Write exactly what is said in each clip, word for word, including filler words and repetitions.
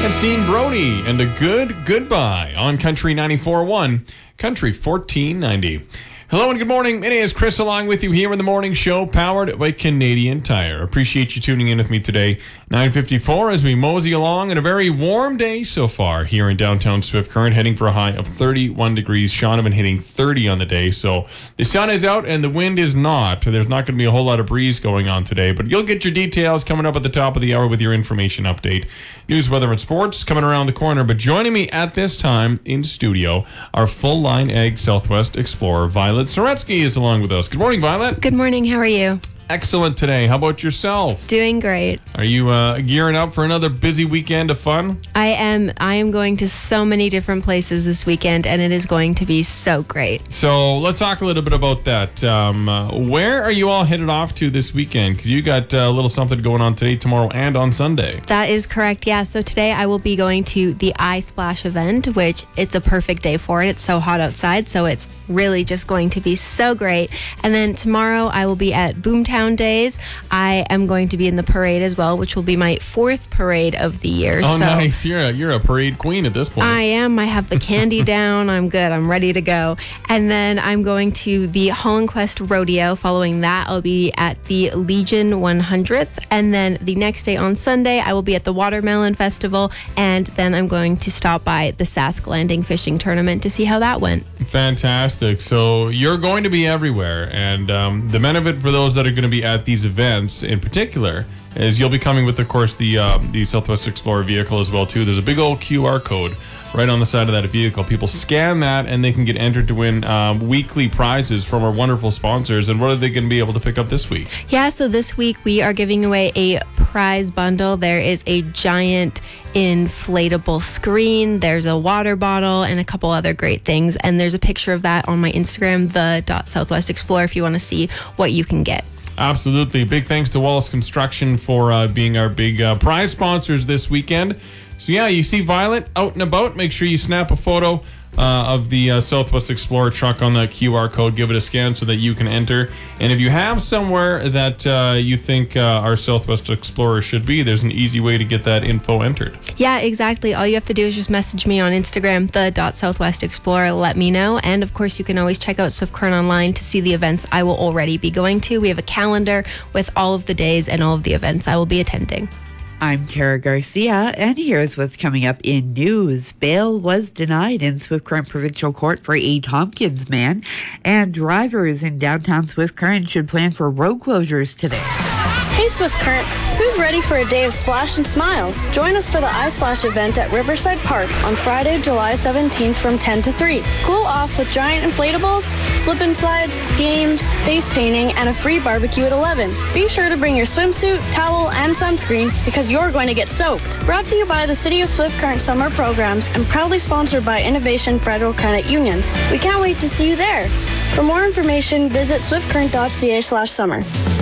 It's Dean Brody and a good goodbye on Country ninety-four point one, Country fourteen ninety. Hello and good morning. It is Chris along with you here in the morning show, powered by Canadian Tire. Appreciate you tuning in with me today. nine fifty-four as we mosey along in a very warm day so far here in downtown Swift Current, heading for a high of thirty-one degrees. Shaunavon hitting thirty on the day. So the sun is out and the wind is not. There's not going to be a whole lot of breeze going on today, but you'll get your details coming up at the top of the hour with your information update. News, weather, and sports coming around the corner. But joining me at this time in studio, our full-line Ag Southwest Explorer, Violet Soretsky, is along with us. Good morning, Violet. Good morning. How are you? Excellent today. How about yourself? Doing great. Are you uh, gearing up for another busy weekend of fun? I am. I am going to so many different places this weekend, and it is going to be so great. So let's talk a little bit about that. Um, uh, where are you all headed off to this weekend? Because you got uh, a little something going on today, tomorrow, and on Sunday. That is correct. Yeah. So today I will be going to the iSplash event, which it's a perfect day for it. It's so hot outside, so it's really just going to be so great. And then tomorrow I will be at Boomtown Days. I am going to be in the parade as well, which will be my fourth parade of the year. Oh, so nice. You're a, you're a parade queen at this point. I am. I have the candy down. I'm good. I'm ready to go. And then I'm going to the Holland Quest Rodeo. Following that, I'll be at the Legion one hundredth. And then the next day on Sunday, I will be at the Watermelon Festival. And then I'm going to stop by the Sask Landing Fishing Tournament to see how that went. Fantastic. So you're going to be everywhere. And um, the benefit for those that are going to be at these events in particular is you'll be coming with, of course, the uh, the Southwest Explorer vehicle as well too. There's a big old Q R code right on the side of that vehicle. People scan that and they can get entered to win um, weekly prizes from our wonderful sponsors. And what are they going to be able to pick up this week? Yeah, so this week we are giving away a prize bundle. There is a giant inflatable screen, there's a water bottle, and a couple other great things. And there's a picture of that on my Instagram, the dot Southwest Explorer, if you want to see what you can get. Absolutely. Big thanks to Wallace Construction for uh, being our big uh, prize sponsors this weekend. So yeah, you see Violet out and about, make sure you snap a photo uh, of the uh, Southwest Explorer truck on the Q R code. Give it a scan so that you can enter. And if you have somewhere that uh, you think uh, our Southwest Explorer should be, there's an easy way to get that info entered. Yeah, exactly. All you have to do is just message me on Instagram, the dot Southwest Explorer. Let me know. And of course, you can always check out Swift Current online to see the events I will already be going to. We have a calendar with all of the days and all of the events I will be attending. I'm Tara Garcia, and here's what's coming up in news. Bail was denied in Swift Current Provincial Court for a Tompkins man, and drivers in downtown Swift Current should plan for road closures today. Hey Swift Current, who's ready for a day of splash and smiles? Join us for the iSplash event at Riverside Park on Friday, July seventeenth from ten to three. Cool off with giant inflatables, slip and slides, games, face painting, and a free barbecue at eleven. Be sure to bring your swimsuit, towel, and sunscreen because you're going to get soaked. Brought to you by the City of Swift Current Summer Programs and proudly sponsored by Innovation Federal Credit Union. We can't wait to see you there. For more information, visit swiftcurrent dot c a slash summer.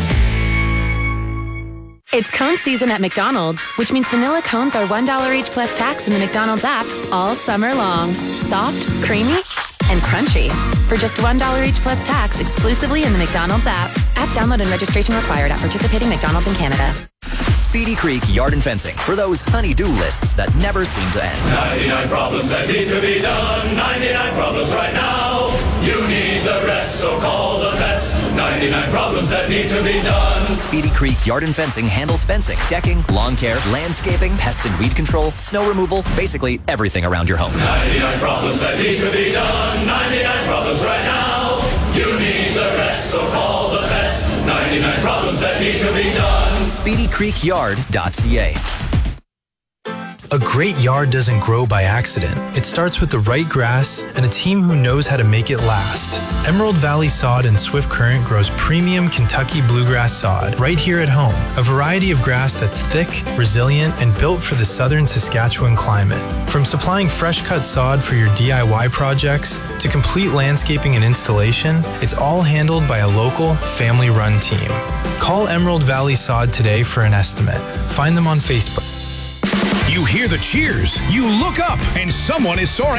It's cone season at McDonald's, which means vanilla cones are one dollar each plus tax in the McDonald's app all summer long. Soft, creamy, and crunchy. For just one dollar each plus tax exclusively in the McDonald's app. App download and registration required at participating McDonald's in Canada. Speedy Creek Yard and Fencing for those honey-do lists that never seem to end. ninety-nine problems that need to be done. ninety-nine problems right now. You need the rest, so call the best. ninety-nine problems that need to be done. Speedy Creek Yard and Fencing handles fencing, decking, lawn care, landscaping, pest and weed control, snow removal, basically everything around your home. ninety-nine problems that need to be done. ninety-nine problems right now. You need the rest, so call the best. ninety-nine problems that need to be done. speedy creek yard dot c a. A great yard doesn't grow by accident. It starts with the right grass and a team who knows how to make it last. Emerald Valley Sod in Swift Current grows premium Kentucky bluegrass sod right here at home. A variety of grass that's thick, resilient, and built for the southern Saskatchewan climate. From supplying fresh-cut sod for your D I Y projects to complete landscaping and installation, it's all handled by a local, family-run team. Call Emerald Valley Sod today for an estimate. Find them on Facebook. You hear the cheers, you look up, and someone is soaring